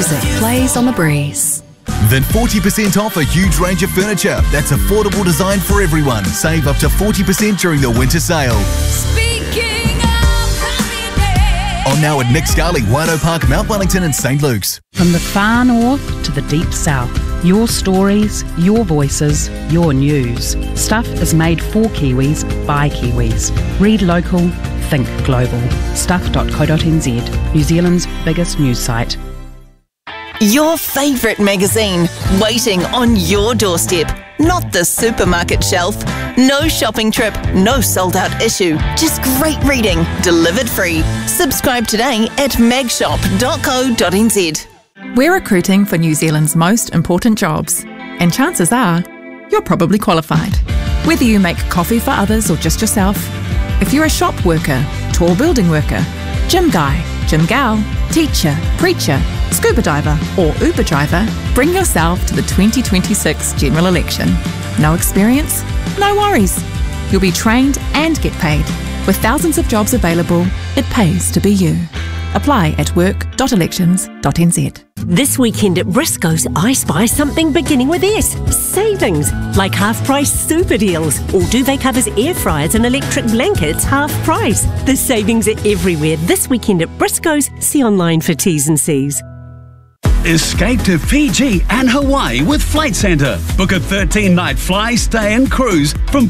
music plays on the breeze. Then 40% off a huge range of furniture that's affordable design for everyone. Save up to 40% during the winter sale. Speaking of happiness. On now at Nick Scali, Waido Park, Mount Wellington and St Luke's. From the far north to the deep south, your stories, your voices, your news. Stuff is made for Kiwis, by Kiwis. Read local, think global. Stuff.co.nz, New Zealand's biggest news site. Your favourite magazine, waiting on your doorstep. Not the supermarket shelf. No shopping trip, no sold-out issue. Just great reading, delivered free. Subscribe today at magshop.co.nz. We're recruiting for New Zealand's most important jobs, and chances are you're probably qualified. Whether you make coffee for others or just yourself, if you're a shop worker, tall building worker, gym guy, gym gal, teacher, preacher, scuba diver or Uber driver, bring yourself to the 2026 general election. No experience? No worries. You'll be trained and get paid. With thousands of jobs available, it pays to be you. Apply at work.elections.nz. This weekend at Briscoe's, I spy something beginning with S. Savings, like half-price super deals, or duvet covers, air fryers and electric blankets half price. The savings are everywhere this weekend at Briscoe's. See online for T's and C's. Escape to Fiji and Hawaii with Flight Centre. Book a 13-night fly, stay and cruise from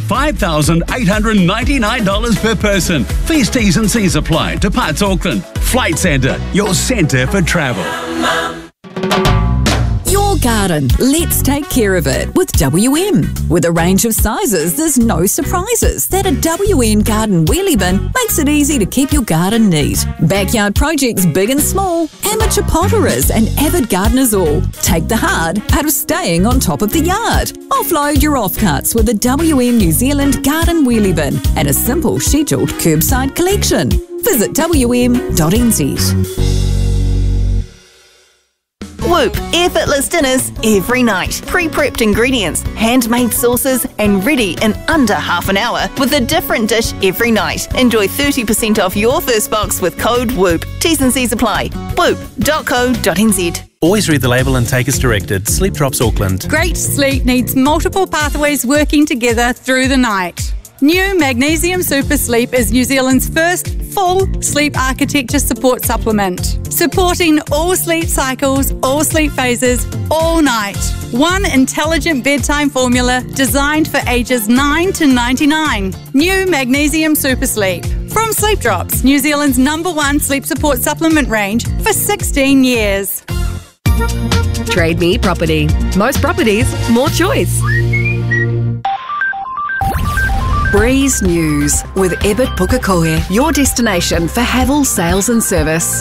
$5,899 per person. Fees, T's and C's apply. Departs Auckland. Flight Centre, your centre for travel. Your garden, let's take care of it with WM. With a range of sizes, there's no surprises that a WM garden wheelie bin makes it easy to keep your garden neat. Backyard projects big and small, amateur potterers and avid gardeners all. Take the hard out of staying on top of the yard. Offload your offcuts with a WM New Zealand garden wheelie bin and a simple scheduled curbside collection. Visit wm.nz. Whoop, effortless dinners every night. Pre-prepped ingredients, handmade sauces, and ready in under half an hour with a different dish every night. Enjoy 30% off your first box with code WHOOP. T's and C's apply. whoop.co.nz. Always read the label and take as directed. Sleep Drops Auckland. Great sleep needs multiple pathways working together through the night. New Magnesium Super Sleep is New Zealand's first full sleep architecture support supplement, supporting all sleep cycles, all sleep phases, all night. One intelligent bedtime formula designed for ages 9 to 99. New Magnesium Super Sleep. From Sleep Drops, New Zealand's #1 sleep support supplement range for 16 years. Trade Me Property. Most properties, more choice. Breeze News with Ebert Pukekohe, your destination for Havel sales and service.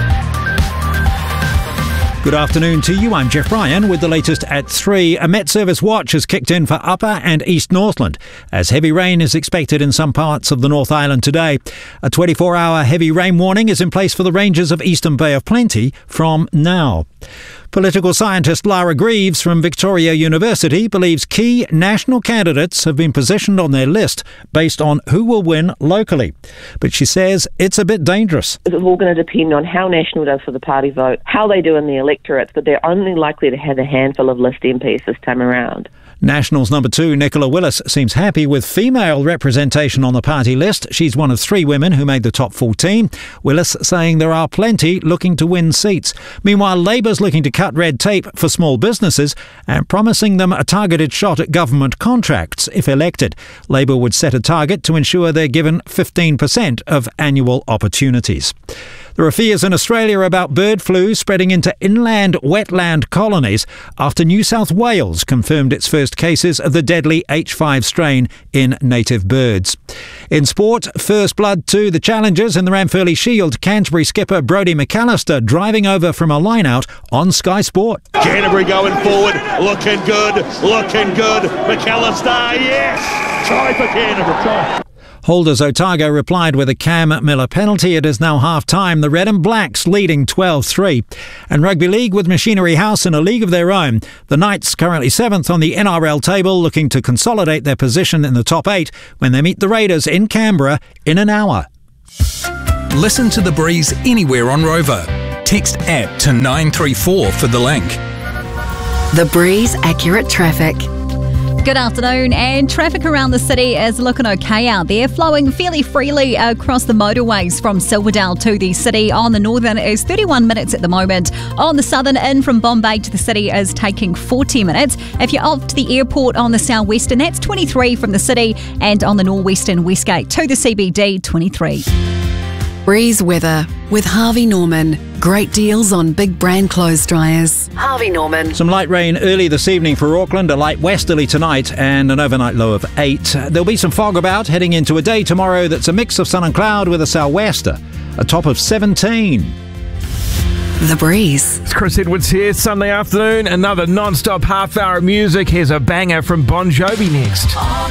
Good afternoon to you. I'm Jeff Ryan with the latest at 3. A Met Service watch has kicked in for Upper and East Northland as heavy rain is expected in some parts of the North Island today. A 24-hour heavy rain warning is in place for the ranges of Eastern Bay of Plenty from now. Political scientist Lara Greaves from Victoria University believes key national candidates have been positioned on their list based on who will win locally. But she says it's a bit dangerous. It's all going to depend on how National does for the party vote, how they do in the electorates, but they're only likely to have a handful of list MPs this time around. Nationals number 2, Nicola Willis, seems happy with female representation on the party list. She's one of 3 women who made the top 14. Willis saying there are plenty looking to win seats. Meanwhile, Labour's looking to cut red tape for small businesses and promising them a targeted shot at government contracts if elected. Labour would set a target to ensure they're given 15% of annual opportunities. There are fears in Australia about bird flu spreading into inland wetland colonies after New South Wales confirmed its first cases of the deadly H5 strain in native birds. In sport, first blood to the challengers in the Ranfurly Shield. Canterbury skipper Brodie McAllister driving over from a line-out on Sky Sport. Canterbury going forward, looking good. McAllister, yes! Try for Canterbury, try. Holders Otago replied with a Cam Miller penalty. It is now half-time. The Red and Blacks leading 12-3. And Rugby League with Machinery House in a league of their own. The Knights currently 7th on the NRL table, looking to consolidate their position in the top 8 when they meet the Raiders in Canberra in an hour. Listen to The Breeze anywhere on Rover. Text APP to 934 for the link. The Breeze Accurate Traffic. Good afternoon, and traffic around the city is looking okay out there, flowing fairly freely across the motorways from Silverdale to the city. On the northern is 31 minutes at the moment. On the southern, in from Bombay to the city is taking 40 minutes. If you're off to the airport on the southwestern, that's 23 from the city, and on the northwestern Westgate to the CBD, 23. Breeze weather with Harvey Norman. Great deals on big brand clothes dryers. Harvey Norman. Some light rain early this evening for Auckland, a light westerly tonight and an overnight low of 8. There'll be some fog about heading into a day tomorrow that's a mix of sun and cloud with a sou'wester, a top of 17. The Breeze. It's Chris Edwards here, Sunday afternoon. Another non-stop half hour of music. Here's a banger from Bon Jovi next.